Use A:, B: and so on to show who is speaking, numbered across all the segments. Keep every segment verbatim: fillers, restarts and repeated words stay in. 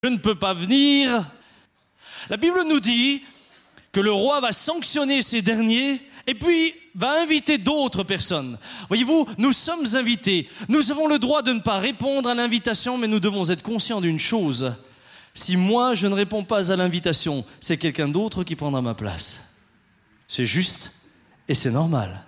A: je ne peux pas venir. La Bible nous dit que le roi va sanctionner ces derniers et puis va inviter d'autres personnes. Voyez-vous, nous sommes invités. Nous avons le droit de ne pas répondre à l'invitation, mais nous devons être conscients d'une chose. Si moi, je ne réponds pas à l'invitation, c'est quelqu'un d'autre qui prendra ma place. C'est juste et c'est normal.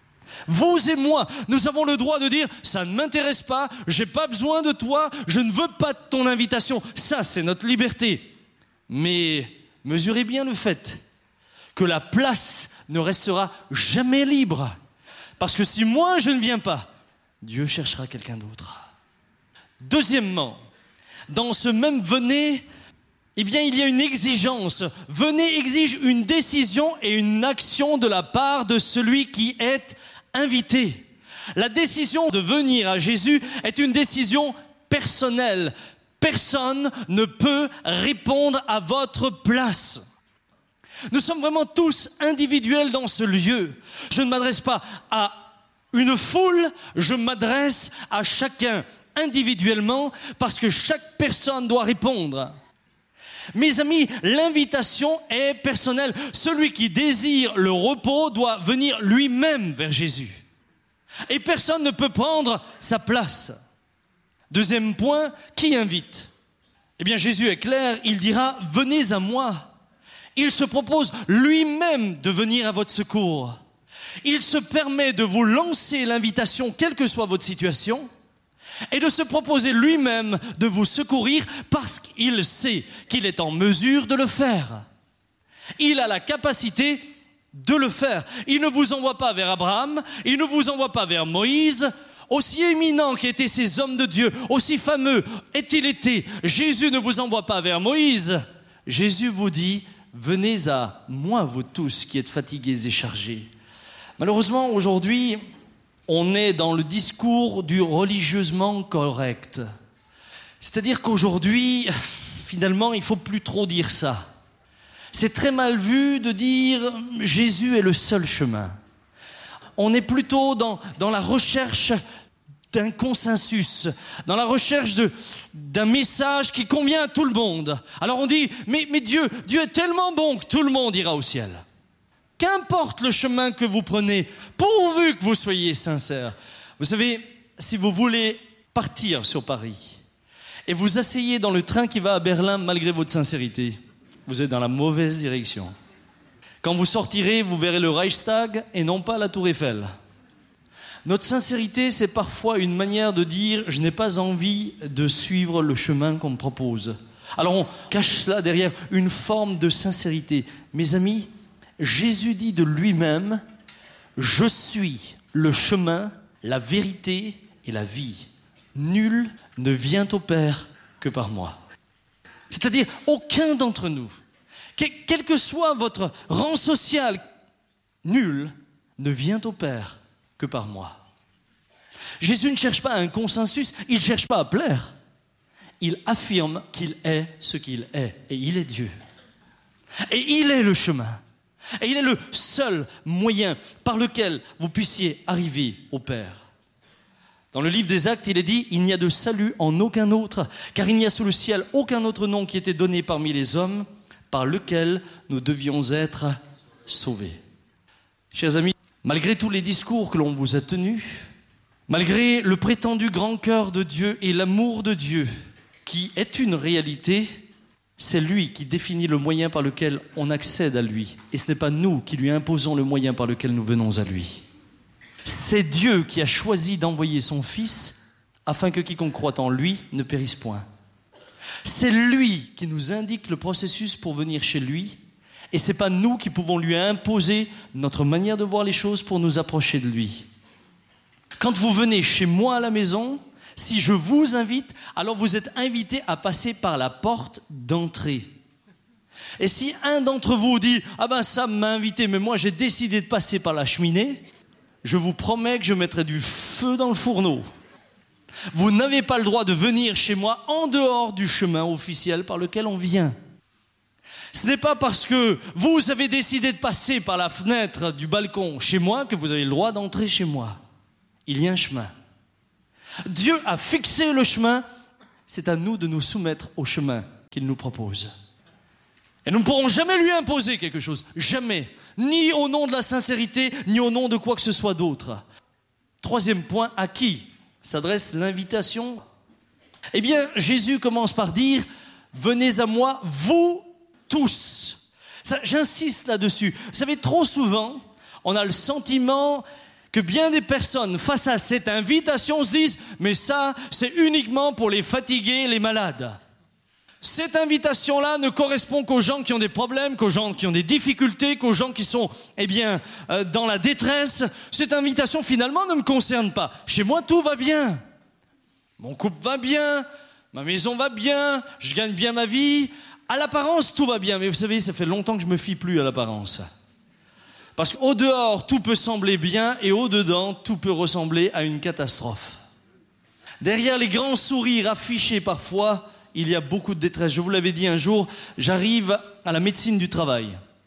A: Vous et moi, nous avons le droit de dire « ça ne m'intéresse pas, j'ai pas besoin de toi, je ne veux pas de ton invitation ». Ça, c'est notre liberté. Mais mesurez bien le fait que la place ne restera jamais libre. Parce que si moi, je ne viens pas, Dieu cherchera quelqu'un d'autre. Deuxièmement, dans ce même « venez », eh bien, il y a une exigence. « Venez » exige une décision et une action de la part de celui qui est invité. La décision de venir à Jésus est une décision personnelle. Personne ne peut répondre à votre place. Nous sommes vraiment tous individuels dans ce lieu. Je ne m'adresse pas à une foule, je m'adresse à chacun individuellement parce que chaque personne doit répondre. Mes amis, l'invitation est personnelle. Celui qui désire le repos doit venir lui-même vers Jésus. Et personne ne peut prendre sa place. Deuxième point, qui invite ? Eh bien, Jésus est clair, il dira « venez à moi ». Il se propose lui-même de venir à votre secours. Il se permet de vous lancer l'invitation, quelle que soit votre situation, et de se proposer lui-même de vous secourir parce qu'il sait qu'il est en mesure de le faire. Il a la capacité de le faire. Il ne vous envoie pas vers Abraham, il ne vous envoie pas vers Moïse. Aussi éminents qu'étaient ces hommes de Dieu, aussi fameux est-il été, Jésus ne vous envoie pas vers Moïse. Jésus vous dit, venez à moi, vous tous qui êtes fatigués et chargés. Malheureusement, aujourd'hui, on est dans le discours du religieusement correct. C'est-à-dire qu'aujourd'hui, finalement, il ne faut plus trop dire ça. C'est très mal vu de dire « Jésus est le seul chemin ». On est plutôt dans, dans la recherche d'un consensus, dans la recherche de, d'un message qui convient à tout le monde. Alors on dit mais, « mais Dieu, Dieu est tellement bon que tout le monde ira au ciel ». Qu'importe le chemin que vous prenez, pourvu que vous soyez sincère. Vous savez, si vous voulez partir sur Paris et vous asseyez dans le train qui va à Berlin malgré votre sincérité, vous êtes dans la mauvaise direction. Quand vous sortirez, vous verrez le Reichstag et non pas la Tour Eiffel. Notre sincérité, c'est parfois une manière de dire « je n'ai pas envie de suivre le chemin qu'on me propose ». Alors on cache cela derrière une forme de sincérité. Mes amis, Jésus dit de lui-même « je suis le chemin, la vérité et la vie. Nul ne vient au Père que par moi. » C'est-à-dire, aucun d'entre nous, quel que soit votre rang social, nul ne vient au Père que par moi. Jésus ne cherche pas un consensus, il ne cherche pas à plaire. Il affirme qu'il est ce qu'il est, et il est Dieu. Et il est le chemin. Et il est le seul moyen par lequel vous puissiez arriver au Père. Dans le livre des Actes, il est dit « Il n'y a de salut en aucun autre, car il n'y a sous le ciel aucun autre nom qui ait été donné parmi les hommes, par lequel nous devions être sauvés. » Chers amis, malgré tous les discours que l'on vous a tenus, malgré le prétendu grand cœur de Dieu et l'amour de Dieu, qui est une réalité, c'est lui qui définit le moyen par lequel on accède à lui. Et ce n'est pas nous qui lui imposons le moyen par lequel nous venons à lui. C'est Dieu qui a choisi d'envoyer son Fils afin que quiconque croit en lui ne périsse point. C'est lui qui nous indique le processus pour venir chez lui. Et ce n'est pas nous qui pouvons lui imposer notre manière de voir les choses pour nous approcher de lui. Quand vous venez chez moi à la maison, si je vous invite, alors vous êtes invité à passer par la porte d'entrée. Et si un d'entre vous dit « Ah ben ça m'a invité, mais moi j'ai décidé de passer par la cheminée », je vous promets que je mettrai du feu dans le fourneau. Vous n'avez pas le droit de venir chez moi en dehors du chemin officiel par lequel on vient. Ce n'est pas parce que vous avez décidé de passer par la fenêtre du balcon chez moi que vous avez le droit d'entrer chez moi. Il y a un chemin. Dieu a fixé le chemin, c'est à nous de nous soumettre au chemin qu'il nous propose. Et nous ne pourrons jamais lui imposer quelque chose. Jamais. Ni au nom de la sincérité, ni au nom de quoi que ce soit d'autre. Troisième point, à qui s'adresse l'invitation? Eh bien, Jésus commence par dire « Venez à moi, vous tous ». Ça, j'insiste là-dessus. Vous savez, trop souvent, on a le sentiment que bien des personnes, face à cette invitation, se disent « Mais ça, c'est uniquement pour les fatigués, les malades ». Cette invitation-là ne correspond qu'aux gens qui ont des problèmes, qu'aux gens qui ont des difficultés, qu'aux gens qui sont, eh bien, euh, dans la détresse. Cette invitation, finalement, ne me concerne pas. Chez moi, tout va bien. Mon couple va bien, ma maison va bien, je gagne bien ma vie. À l'apparence, tout va bien. Mais vous savez, ça fait longtemps que je ne me fie plus à l'apparence. Parce qu'au dehors, tout peut sembler bien et au dedans, tout peut ressembler à une catastrophe. Derrière les grands sourires affichés parfois, il y a beaucoup de détresse. Je vous l'avais dit un jour, j'arrive à la médecine du travail.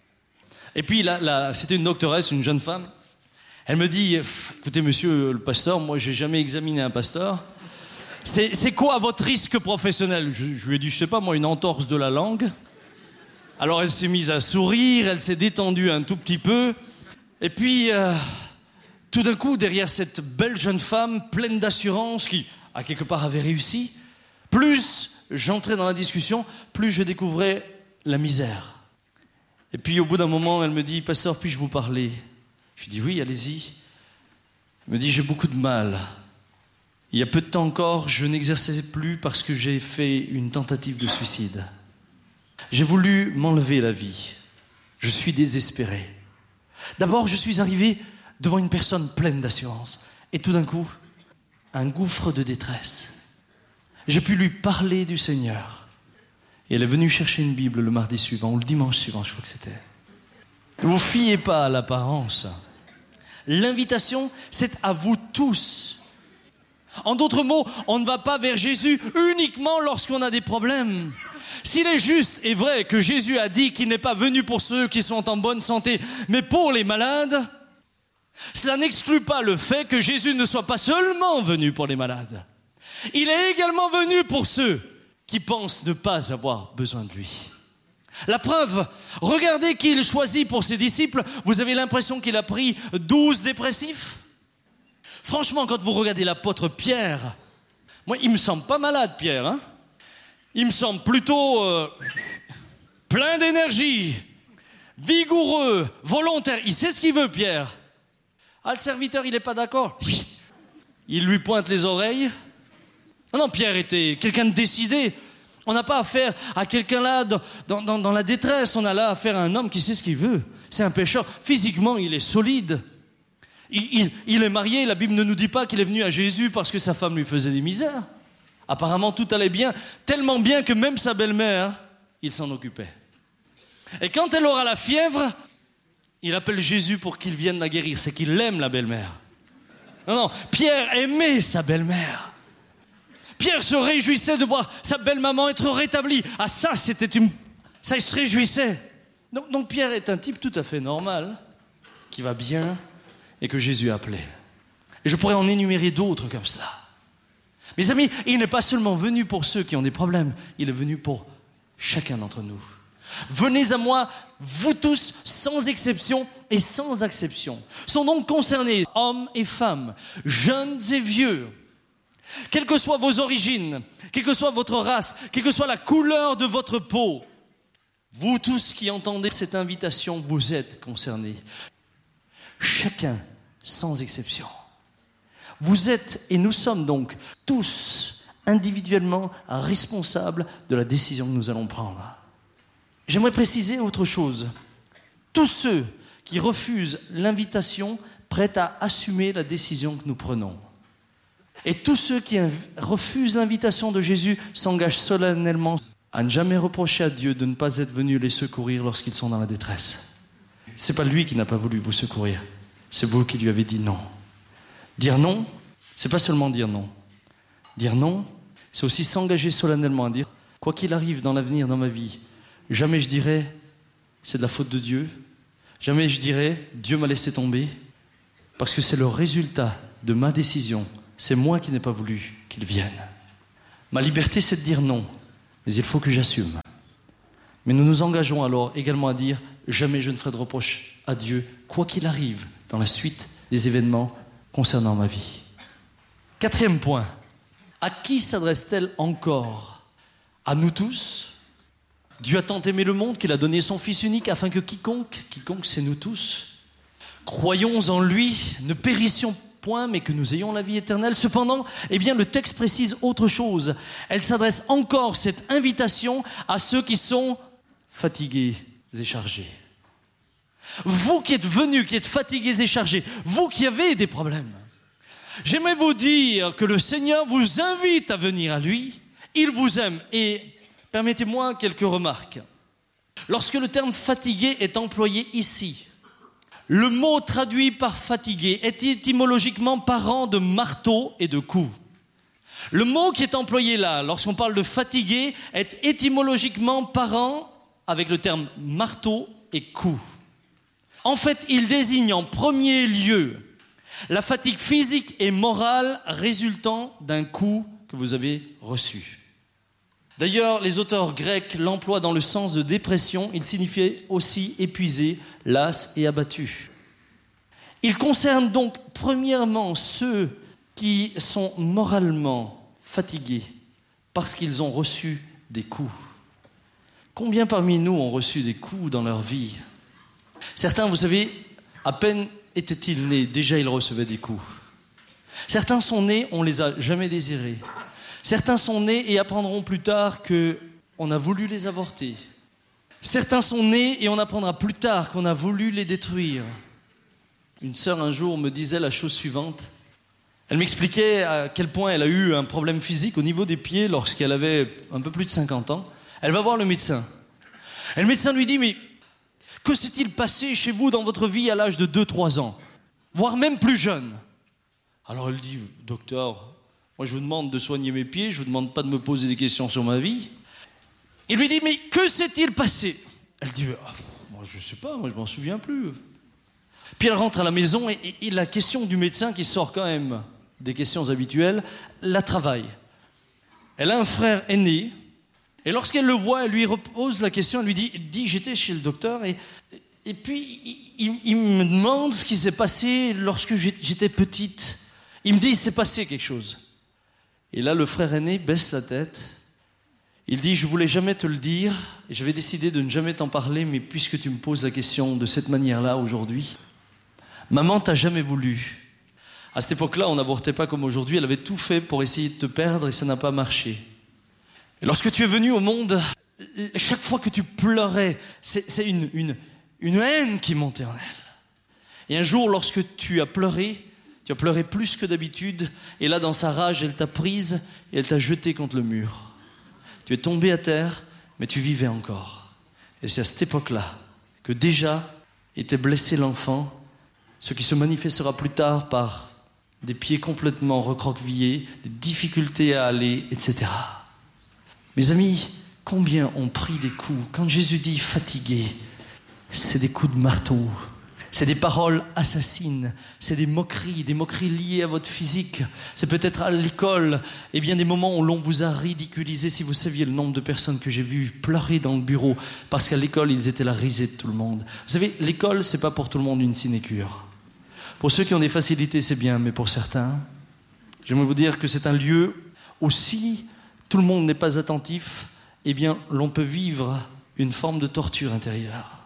A: Et puis, là, là, c'était une doctoresse, une jeune femme. Elle me dit, écoutez, monsieur le pasteur, moi, je n'ai jamais examiné un pasteur. C'est, c'est quoi votre risque professionnel? je, je lui ai dit, je ne sais pas, moi, une entorse de la langue. Alors, elle s'est mise à sourire, elle s'est détendue un tout petit peu. Et puis, euh, tout d'un coup, derrière cette belle jeune femme, pleine d'assurance, qui, à quelque part, avait réussi, plus j'entrais dans la discussion, plus je découvrais la misère. Et puis au bout d'un moment, elle me dit, pasteur, puis-je vous parler? Je lui dis, oui, allez-y. Elle me dit, j'ai beaucoup de mal. Il y a peu de temps encore, je n'exerçais plus parce que j'ai fait une tentative de suicide. J'ai voulu m'enlever la vie. Je suis désespéré. D'abord, je suis arrivé devant une personne pleine d'assurance. Et tout d'un coup, un gouffre de détresse. J'ai pu lui parler du Seigneur. Et elle est venue chercher une Bible le mardi suivant, ou le dimanche suivant, je crois que c'était. Ne vous fiez pas à l'apparence. L'invitation, c'est à vous tous. En d'autres mots, on ne va pas vers Jésus uniquement lorsqu'on a des problèmes. S'il est juste et vrai que Jésus a dit qu'il n'est pas venu pour ceux qui sont en bonne santé, mais pour les malades, cela n'exclut pas le fait que Jésus ne soit pas seulement venu pour les malades. Il est également venu pour ceux qui pensent ne pas avoir besoin de lui. La preuve, regardez qui il choisit pour ses disciples. Vous avez l'impression qu'il a pris douze dépressifs? Franchement, quand vous regardez l'apôtre Pierre, moi, il me semble pas malade, Pierre. Hein? Il me semble plutôt euh, plein d'énergie, vigoureux, volontaire. Il sait ce qu'il veut, Pierre. Ah, le serviteur, il n'est pas d'accord. Il lui pointe les oreilles. Non, non, Pierre était quelqu'un de décidé. On n'a pas affaire à quelqu'un là dans, dans, dans la détresse. On a là affaire à un homme qui sait ce qu'il veut. C'est un pécheur. Physiquement, il est solide. Il, il, il est marié. La Bible ne nous dit pas qu'il est venu à Jésus parce que sa femme lui faisait des misères. Apparemment, tout allait bien. Tellement bien que même sa belle-mère, il s'en occupait. Et quand elle aura la fièvre, il appelle Jésus pour qu'il vienne la guérir. C'est qu'il aime la belle-mère. Non, non, Pierre aimait sa belle-mère. Pierre se réjouissait de voir sa belle-maman être rétablie. Ah, ça, c'était une... Ça, il se réjouissait. Donc, donc Pierre est un type tout à fait normal, qui va bien et que Jésus appelait. Et je pourrais en énumérer d'autres comme cela. Mes amis, il n'est pas seulement venu pour ceux qui ont des problèmes, il est venu pour chacun d'entre nous. Venez à moi, vous tous, sans exception et sans acception. Sont donc concernés hommes et femmes, jeunes et vieux. Quelles que soient vos origines, quelle que soit votre race, quelle que soit la couleur de votre peau, vous tous qui entendez cette invitation, vous êtes concernés. Chacun, sans exception. Vous êtes, et nous sommes donc tous individuellement responsables de la décision que nous allons prendre. J'aimerais préciser autre chose. Tous ceux qui refusent l'invitation prêtent à assumer la décision que nous prenons. Et tous ceux qui refusent l'invitation de Jésus s'engagent solennellement à ne jamais reprocher à Dieu de ne pas être venu les secourir lorsqu'ils sont dans la détresse. Ce n'est pas lui qui n'a pas voulu vous secourir, c'est vous qui lui avez dit non. Dire non, c'est pas seulement dire non. Dire non, c'est aussi s'engager solennellement à dire, quoi qu'il arrive dans l'avenir, dans ma vie, jamais je dirai, c'est de la faute de Dieu. Jamais je dirai, Dieu m'a laissé tomber. Parce que c'est le résultat de ma décision. C'est moi qui n'ai pas voulu qu'il vienne. Ma liberté, c'est de dire non. mais il faut que j'assume. Mais nous nous engageons alors également à dire « Jamais je ne ferai de reproche à Dieu, quoi qu'il arrive dans la suite des événements concernant ma vie. » Quatrième point, à qui s'adresse-t-elle encore? À nous tous. Dieu a tant aimé le monde qu'il a donné son Fils unique afin que quiconque, quiconque c'est nous tous, croyons en lui, ne périssions point, mais que nous ayons la vie éternelle. Cependant, eh bien, le texte précise autre chose. Elle s'adresse encore, cette invitation, à ceux qui sont fatigués et chargés. Vous qui êtes venus, qui êtes fatigués et chargés, vous qui avez des problèmes, j'aimerais vous dire que le Seigneur vous invite à venir à lui. Il vous aime. Et permettez-moi quelques remarques. Lorsque le terme fatigué est employé ici, le mot traduit par fatigué est étymologiquement parent de marteau et de coup. Le mot qui est employé là, lorsqu'on parle de fatigué, est étymologiquement parent avec le terme marteau et coup. En fait, il désigne en premier lieu la fatigue physique et morale résultant d'un coup que vous avez reçu. D'ailleurs, les auteurs grecs l'emploient dans le sens de dépression. Il signifiait aussi épuisé, las et abattu. Il concerne donc premièrement ceux qui sont moralement fatigués parce qu'ils ont reçu des coups. Combien parmi nous ont reçu des coups dans leur vie? Certains, vous savez, à peine étaient-ils nés, déjà ils recevaient des coups. Certains sont nés, on ne les a jamais désirés. Certains sont nés et apprendront plus tard qu'on a voulu les avorter. Certains sont nés et on apprendra plus tard qu'on a voulu les détruire. Une sœur un jour me disait la chose suivante. Elle m'expliquait à quel point elle a eu un problème physique au niveau des pieds lorsqu'elle avait un peu plus de cinquante ans. Elle va voir le médecin. Et le médecin lui dit « Mais que s'est-il passé chez vous dans votre vie à l'âge de deux trois ans, voire même plus jeune ?» Alors elle dit « Docteur, moi je vous demande de soigner mes pieds, je ne vous demande pas de me poser des questions sur ma vie. » Il lui dit « Mais que s'est-il passé ?» Elle dit ah, « Moi je ne sais pas, moi je ne m'en souviens plus. » Puis elle rentre à la maison et, et, et la question du médecin qui sort quand même des questions habituelles, la travaille. Elle a un frère aîné et lorsqu'elle le voit, elle lui repose la question, elle lui dit, dit j'étais chez le docteur et, et puis il, il me demande ce qui s'est passé lorsque j'étais petite. Il me dit il s'est passé quelque chose. Et là le frère aîné baisse la tête. Il dit je voulais jamais te le dire et j'avais décidé de ne jamais t'en parler, mais puisque tu me poses la question de cette manière-là aujourd'hui, maman t'a jamais voulu. À cette époque-là, on n'avortait pas comme aujourd'hui. Elle avait tout fait pour essayer de te perdre et ça n'a pas marché. Et lorsque tu es venu au monde, chaque fois que tu pleurais, c'est, c'est une, une, une haine qui montait en elle. Et un jour, lorsque tu as pleuré, tu as pleuré plus que d'habitude. Et là, dans sa rage, elle t'a prise et elle t'a jeté contre le mur. Tu es tombé à terre, mais tu vivais encore. Et c'est à cette époque-là que déjà était blessé l'enfant, ce qui se manifestera plus tard par des pieds complètement recroquevillés, des difficultés à aller, et cetera. Mes amis, combien ont pris des coups? Quand Jésus dit fatigué, c'est des coups de marteau, c'est des paroles assassines, c'est des moqueries, des moqueries liées à votre physique. C'est peut-être à l'école, et bien des moments où l'on vous a ridiculisé. Si vous saviez le nombre de personnes que j'ai vues pleurer dans le bureau, parce qu'à l'école, ils étaient la risée de tout le monde. Vous savez, l'école, c'est pas pour tout le monde une sinécure. Pour ceux qui ont des facilités, c'est bien, mais pour certains, j'aimerais vous dire que c'est un lieu où si tout le monde n'est pas attentif, eh bien, l'on peut vivre une forme de torture intérieure.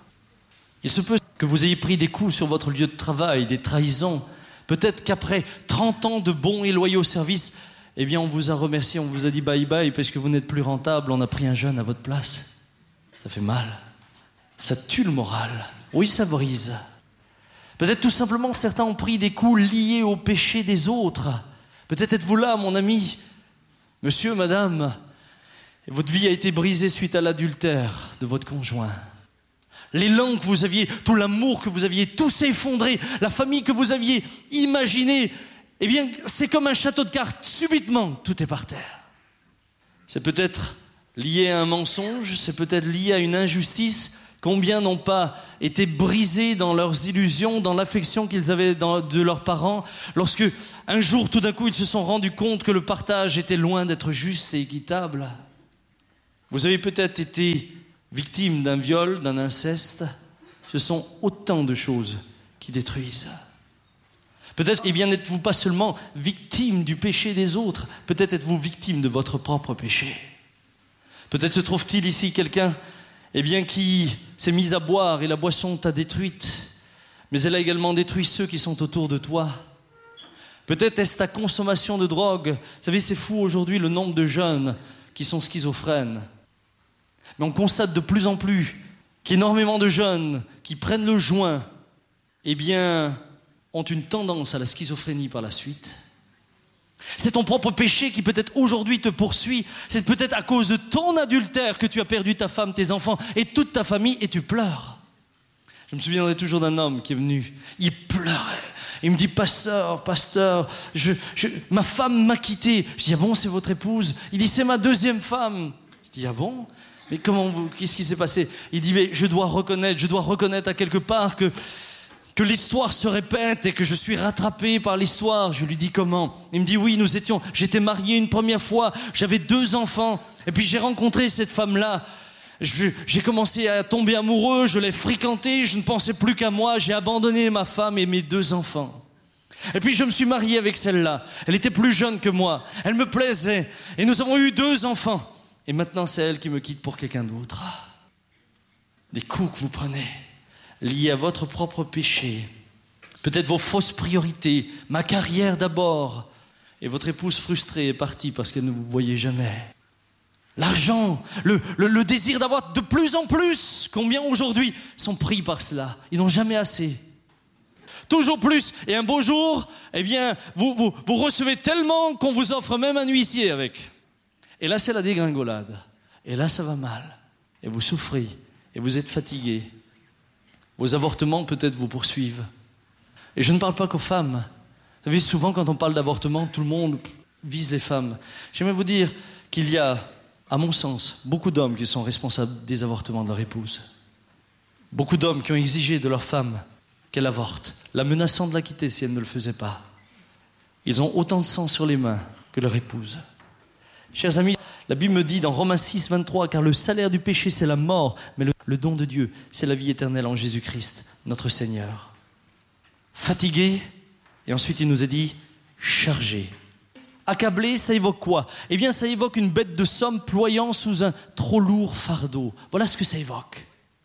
A: Il se peut que vous ayez pris des coups sur votre lieu de travail, des trahisons. Peut-être qu'après trente ans de bons et loyaux services, eh bien, on vous a remercié, on vous a dit bye bye parce que vous n'êtes plus rentable, on a pris un jeune à votre place. Ça fait mal. Ça tue le moral. Oui, ça brise. Peut-être tout simplement certains ont pris des coups liés au péché des autres. Peut-être êtes-vous là, mon ami, monsieur, madame, et votre vie a été brisée suite à l'adultère de votre conjoint. L'élan que vous aviez, tout l'amour que vous aviez, tout s'est effondré. La famille que vous aviez imaginée, eh bien, c'est comme un château de cartes. Subitement, tout est par terre. C'est peut-être lié à un mensonge, c'est peut-être lié à une injustice. Combien n'ont pas été brisés dans leurs illusions, dans l'affection qu'ils avaient dans, de leurs parents, lorsque un jour, tout d'un coup, ils se sont rendus compte que le partage était loin d'être juste et équitable. Vous avez peut-être été victime d'un viol, d'un inceste. Ce sont autant de choses qui détruisent. Peut-être, eh bien, n'êtes-vous pas seulement victime du péché des autres, peut-être êtes-vous victime de votre propre péché. Peut-être se trouve-t-il ici quelqu'un, eh bien, qui s'est mis à boire et la boisson t'a détruite, mais elle a également détruit ceux qui sont autour de toi. Peut-être est-ce ta consommation de drogue. Vous savez, c'est fou aujourd'hui le nombre de jeunes qui sont schizophrènes. Mais on constate de plus en plus qu'énormément de jeunes qui prennent le joint, eh bien, ont une tendance à la schizophrénie par la suite. C'est ton propre péché qui peut-être aujourd'hui te poursuit. C'est peut-être à cause de ton adultère que tu as perdu ta femme, tes enfants et toute ta famille et tu pleures. Je me souviendrai toujours d'un homme qui est venu, il pleurait. Il me dit, pasteur, pasteur, je, je, ma femme m'a quitté. Je dis, ah bon, c'est votre épouse? Il dit, c'est ma deuxième femme. Je dis, ah bon? Mais comment vous, qu'est-ce qui s'est passé? Il dit, mais je dois reconnaître, je dois reconnaître à quelque part que, que l'histoire se répète et que je suis rattrapé par l'histoire. Je lui dis, comment? Il me dit, oui, nous étions, j'étais marié une première fois, j'avais deux enfants, et puis j'ai rencontré cette femme-là. Je, j'ai commencé à tomber amoureux, je l'ai fréquentée, je ne pensais plus qu'à moi, j'ai abandonné ma femme et mes deux enfants. Et puis je me suis marié avec celle-là, elle était plus jeune que moi, elle me plaisait, et nous avons eu deux enfants. Et maintenant c'est elle qui me quitte pour quelqu'un d'autre. Des coups que vous prenez, liés à votre propre péché, peut-être vos fausses priorités, ma carrière d'abord, et votre épouse frustrée est partie parce qu'elle ne vous voyait jamais. L'argent, le, le, le désir d'avoir de plus en plus. Combien aujourd'hui sont pris par cela? Ils n'ont jamais assez. Toujours plus. Et un beau jour, eh bien, vous, vous, vous recevez tellement qu'on vous offre même un huissier avec. Et là, c'est la dégringolade. Et là, ça va mal. Et vous souffrez. Et vous êtes fatigué. Vos avortements, peut-être, vous poursuivent. Et je ne parle pas qu'aux femmes. Vous savez, souvent, quand on parle d'avortement, tout le monde vise les femmes. J'aimerais vous dire qu'il y a, à mon sens, beaucoup d'hommes qui sont responsables des avortements de leur épouse. Beaucoup d'hommes qui ont exigé de leur femme qu'elle avorte, la menaçant de la quitter si elle ne le faisait pas. Ils ont autant de sang sur les mains que leur épouse. Chers amis, la Bible me dit dans Romains six, vingt-trois, car le salaire du péché c'est la mort, mais le, le don de Dieu c'est la vie éternelle en Jésus-Christ, notre Seigneur. Fatigué, et ensuite il nous a dit chargé. Accablé, ça évoque quoi? Eh bien, ça évoque une bête de somme ployant sous un trop lourd fardeau. Voilà ce que ça évoque.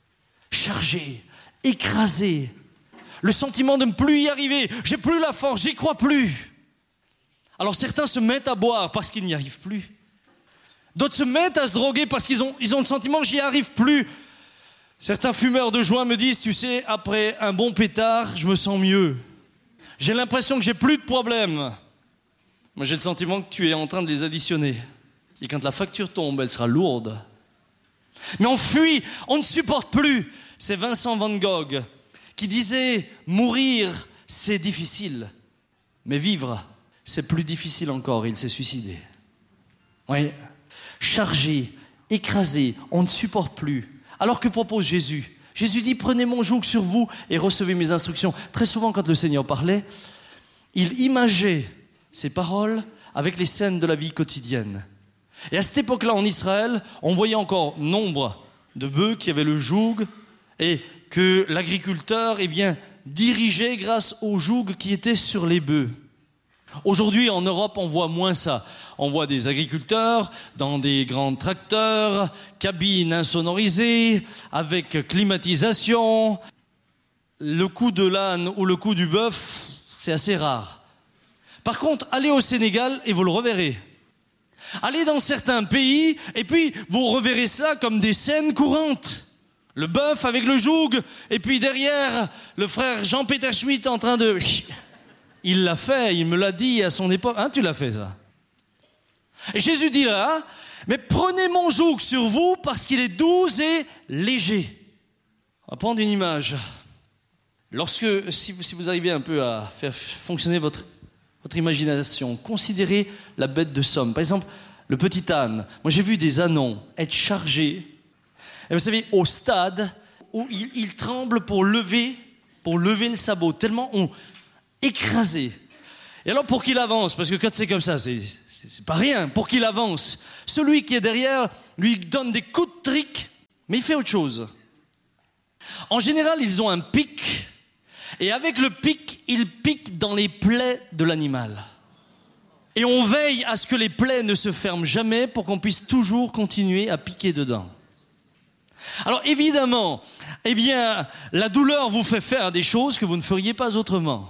A: Chargé, écrasé, le sentiment de ne plus y arriver. J'ai plus la force, j'y crois plus. Alors certains se mettent à boire parce qu'ils n'y arrivent plus. D'autres se mettent à se droguer parce qu'ils ont, ils ont le sentiment que j'y arrive plus. Certains fumeurs de joint me disent, tu sais, après un bon pétard, je me sens mieux. J'ai l'impression que j'ai plus de problèmes. Moi, j'ai le sentiment que tu es en train de les additionner. Et quand la facture tombe, elle sera lourde. Mais on fuit, on ne supporte plus. C'est Vincent van Gogh qui disait « Mourir, c'est difficile. Mais vivre, c'est plus difficile encore. » Il s'est suicidé. Oui. Chargé, écrasé, on ne supporte plus. Alors que propose Jésus? Jésus dit « Prenez mon joug sur vous et recevez mes instructions. » Très souvent, quand le Seigneur parlait, il imageait ces paroles avec les scènes de la vie quotidienne. Et à cette époque-là, en Israël, on voyait encore nombre de bœufs qui avaient le joug et que l'agriculteur, eh bien, dirigeait grâce au joug qui était sur les bœufs. Aujourd'hui, en Europe, on voit moins ça. On voit des agriculteurs dans des grands tracteurs, cabines insonorisées, avec climatisation. Le cou de l'âne ou le cou du bœuf, c'est assez rare. Par contre, allez au Sénégal et vous le reverrez. Allez dans certains pays et puis vous reverrez cela comme des scènes courantes. Le bœuf avec le joug et puis derrière, le frère Jean-Peter Schmitt en train de... Il l'a fait, il me l'a dit à son époque. Hein, tu l'as fait ça. Et Jésus dit là, mais prenez mon joug sur vous parce qu'il est doux et léger. On va prendre une image. Lorsque, si vous, si vous arrivez un peu à faire fonctionner votre... Votre imagination, considérez la bête de somme. Par exemple, le petit âne. Moi, j'ai vu des ânons être chargés. Et vous savez, au stade où ils, ils tremblent pour lever, pour lever le sabot, tellement on écrasé. Et alors, pour qu'il avance, parce que quand c'est comme ça, c'est, c'est, c'est pas rien pour qu'il avance. Celui qui est derrière lui donne des coups de trick, mais il fait autre chose. En général, ils ont un pic, et avec le pic, ils piquent dans les plaies de l'animal. Et on veille à ce que les plaies ne se ferment jamais pour qu'on puisse toujours continuer à piquer dedans. Alors évidemment, eh bien, la douleur vous fait faire des choses que vous ne feriez pas autrement.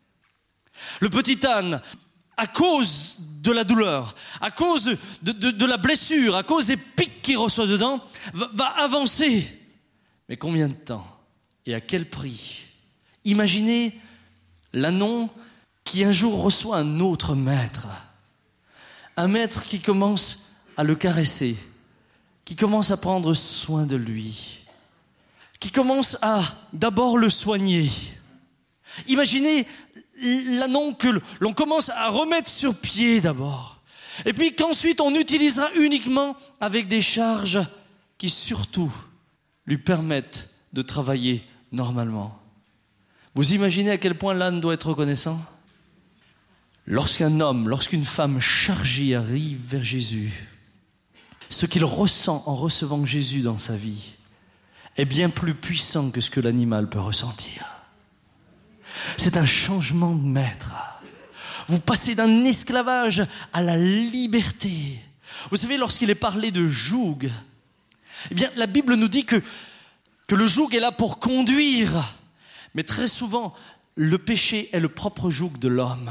A: Le petit âne, à cause de la douleur, à cause de, de, de, de la blessure, à cause des pics qu'il reçoit dedans, va, va avancer. Mais combien de temps et à quel prix? Imaginez l'ânon qui un jour reçoit un autre maître. Un maître qui commence à le caresser, qui commence à prendre soin de lui, qui commence à d'abord le soigner. Imaginez l'ânon que l'on commence à remettre sur pied d'abord, et puis qu'ensuite on utilisera uniquement avec des charges qui surtout lui permettent de travailler normalement. Vous imaginez à quel point l'âne doit être reconnaissant? Lorsqu'un homme, lorsqu'une femme chargée arrive vers Jésus, ce qu'il ressent en recevant Jésus dans sa vie est bien plus puissant que ce que l'animal peut ressentir. C'est un changement de maître. Vous passez d'un esclavage à la liberté. Vous savez, lorsqu'il est parlé de joug, eh bien, la Bible nous dit que, que le joug est là pour conduire. Mais très souvent, le péché est le propre joug de l'homme.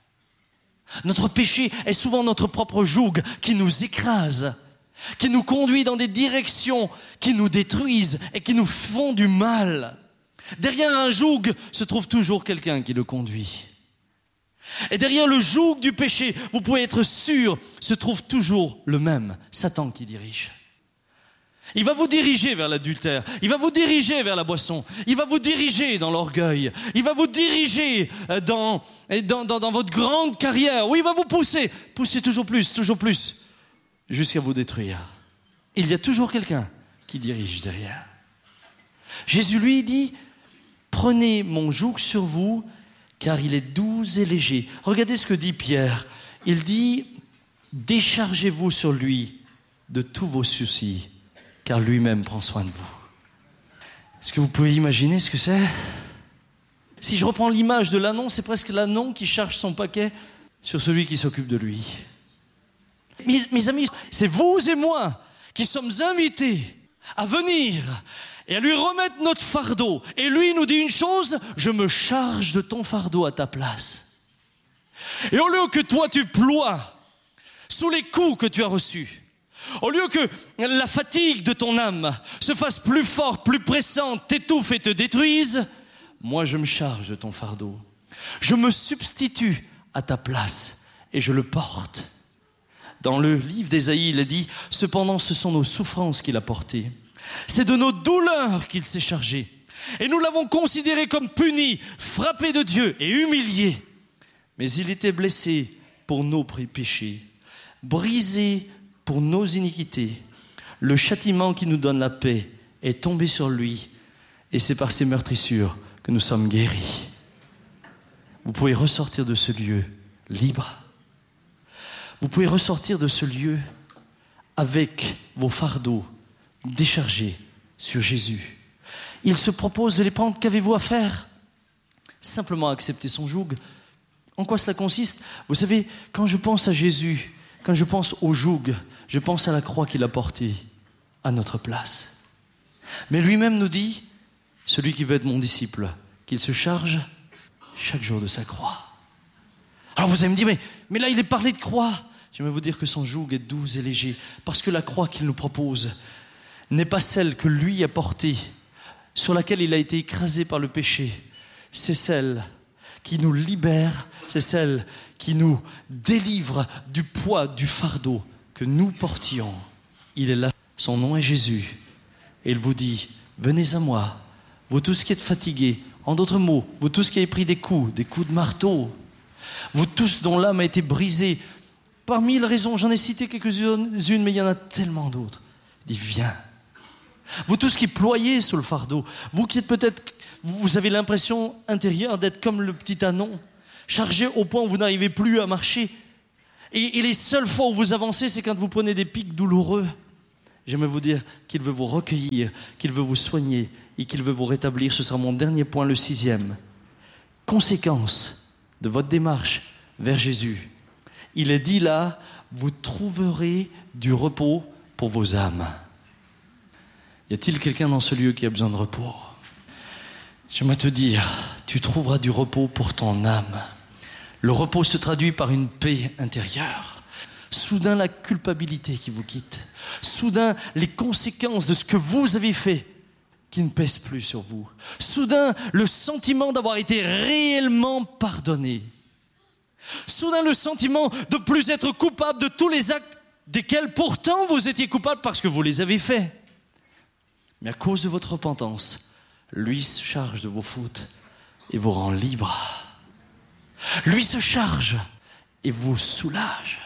A: Notre péché est souvent notre propre joug qui nous écrase, qui nous conduit dans des directions qui nous détruisent et qui nous font du mal. Derrière un joug se trouve toujours quelqu'un qui le conduit. Et derrière le joug du péché, vous pouvez être sûr, se trouve toujours le même, Satan qui dirige. Il va vous diriger vers l'adultère, il va vous diriger vers la boisson, il va vous diriger dans l'orgueil, il va vous diriger dans, dans, dans, dans votre grande carrière, où il va vous pousser, pousser toujours plus, toujours plus, jusqu'à vous détruire. Il y a toujours quelqu'un qui dirige derrière. Jésus lui dit, prenez mon joug sur vous, car il est doux et léger. Regardez ce que dit Pierre. Il dit, déchargez-vous sur lui de tous vos soucis, car lui-même prend soin de vous. Est-ce que vous pouvez imaginer ce que c'est? Si je reprends l'image de l'ânon, c'est presque l'ânon qui charge son paquet sur celui qui s'occupe de lui. Mes, mes amis, c'est vous et moi qui sommes invités à venir et à lui remettre notre fardeau. Et lui nous dit une chose, je me charge de ton fardeau à ta place. Et au lieu que toi tu ploies sous les coups que tu as reçus, au lieu que la fatigue de ton âme se fasse plus forte, plus pressante, t'étouffe et te détruise, moi je me charge de ton fardeau. Je me substitue à ta place et je le porte. Dans le livre d'Ésaïe, il est dit, cependant ce sont nos souffrances qu'il a portées. C'est de nos douleurs qu'il s'est chargé. Et nous l'avons considéré comme puni, frappé de Dieu et humilié. Mais il était blessé pour nos péchés, brisé pour nos iniquités. Le châtiment qui nous donne la paix est tombé sur lui. Et c'est par ses meurtrissures que nous sommes guéris. Vous pouvez ressortir de ce lieu libre. Vous pouvez ressortir de ce lieu avec vos fardeaux déchargés sur Jésus. Il se propose de les prendre. Qu'avez-vous à faire? Simplement accepter son joug. En quoi cela consiste? Vous savez, quand je pense à Jésus, quand je pense au joug, je pense à la croix qu'il a portée à notre place. Mais lui-même nous dit, celui qui veut être mon disciple, qu'il se charge chaque jour de sa croix. Alors vous allez me dire, mais, mais là il est parlé de croix. J'aimerais vous dire que son joug est doux et léger, parce que la croix qu'il nous propose n'est pas celle que lui a portée, sur laquelle il a été écrasé par le péché. C'est celle qui nous libère, c'est celle qui nous délivre du poids, du fardeau que nous portions. Il est là, son nom est Jésus. Et il vous dit, venez à moi, vous tous qui êtes fatigués, en d'autres mots, vous tous qui avez pris des coups, des coups de marteau, vous tous dont l'âme a été brisée, par mille raisons, j'en ai cité quelques-unes, mais il y en a tellement d'autres. Il dit, viens. Vous tous qui ployez sous le fardeau, vous qui êtes peut-être, vous avez l'impression intérieure d'être comme le petit ânon, chargé au point où vous n'arrivez plus à marcher. Et, et les seules fois où vous avancez, c'est quand vous prenez des pics douloureux. J'aimerais vous dire qu'il veut vous recueillir, qu'il veut vous soigner et qu'il veut vous rétablir. Ce sera mon dernier point, le sixième. Conséquence de votre démarche vers Jésus. Il est dit là, vous trouverez du repos pour vos âmes. Y a-t-il quelqu'un dans ce lieu qui a besoin de repos? J'aimerais te dire, tu trouveras du repos pour ton âme. Le repos se traduit par une paix intérieure. Soudain, la culpabilité qui vous quitte. Soudain, les conséquences de ce que vous avez fait qui ne pèsent plus sur vous. Soudain, le sentiment d'avoir été réellement pardonné. Soudain, le sentiment de ne plus être coupable de tous les actes desquels pourtant vous étiez coupable parce que vous les avez faits. Mais à cause de votre repentance, lui se charge de vos fautes et vous rend libre. Lui se charge et vous soulage.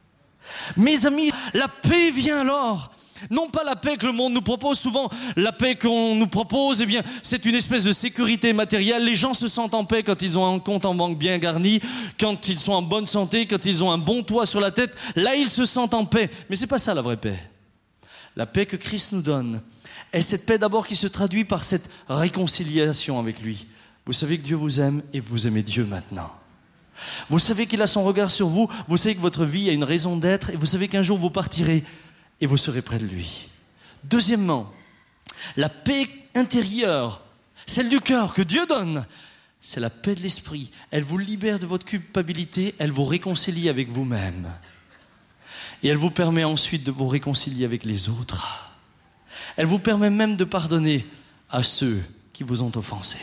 A: Mes amis, la paix vient alors. Non pas la paix que le monde nous propose. Souvent, la paix qu'on nous propose, eh bien, c'est une espèce de sécurité matérielle. Les gens se sentent en paix quand ils ont un compte en banque bien garni, quand ils sont en bonne santé, quand ils ont un bon toit sur la tête. Là, ils se sentent en paix. Mais c'est pas ça la vraie paix. La paix que Christ nous donne est cette paix d'abord qui se traduit par cette réconciliation avec lui. Vous savez que Dieu vous aime et vous aimez Dieu maintenant. Vous savez qu'il a son regard sur vous. Vous savez que votre vie a une raison d'être et vous savez qu'un jour vous partirez et vous serez près de lui. Deuxièmement, la paix intérieure, celle du cœur que Dieu donne, c'est la paix de l'esprit. Elle vous libère de votre culpabilité, elle vous réconcilie avec vous-même. Et elle vous permet ensuite de vous réconcilier avec les autres. Elle vous permet même de pardonner à ceux qui vous ont offensé.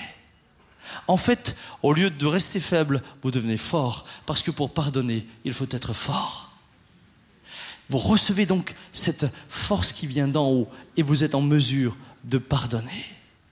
A: En fait, au lieu de rester faible, vous devenez fort, parce que pour pardonner, il faut être fort. Vous recevez donc cette force qui vient d'en haut et vous êtes en mesure de pardonner.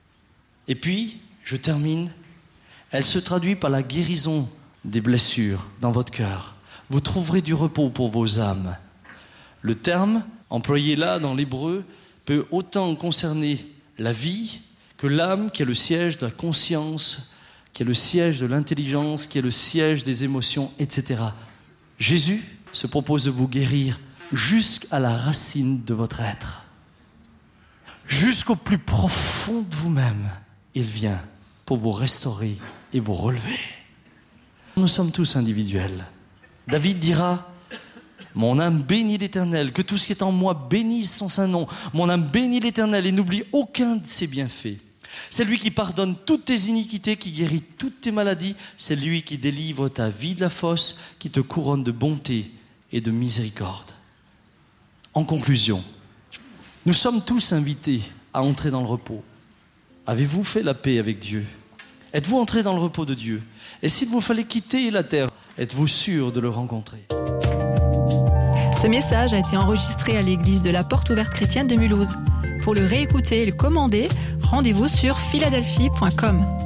A: Et puis, je termine, elle se traduit par la guérison des blessures dans votre cœur. Vous trouverez du repos pour vos âmes. Le terme employé là dans l'hébreu peut autant concerner la vie que l'âme qui est le siège de la conscience, qui est le siège de l'intelligence, qui est le siège des émotions, et cetera. Jésus se propose de vous guérir jusqu'à la racine de votre être. Jusqu'au plus profond de vous-même, il vient pour vous restaurer et vous relever. Nous sommes tous individuels. David dira « Mon âme bénit l'Éternel, que tout ce qui est en moi bénisse son saint nom. Mon âme bénit l'Éternel et n'oublie aucun de ses bienfaits. C'est lui qui pardonne toutes tes iniquités, qui guérit toutes tes maladies. C'est lui qui délivre ta vie de la fosse, qui te couronne de bonté et de miséricorde. » En conclusion, nous sommes tous invités à entrer dans le repos. Avez-vous fait la paix avec Dieu? Êtes-vous entré dans le repos de Dieu? Et s'il vous fallait quitter la terre, êtes-vous sûr de le rencontrer?
B: Ce message a été enregistré à l'église de la Porte Ouverte Chrétienne de Mulhouse. Pour le réécouter et le commander, rendez-vous sur philadelphie point com.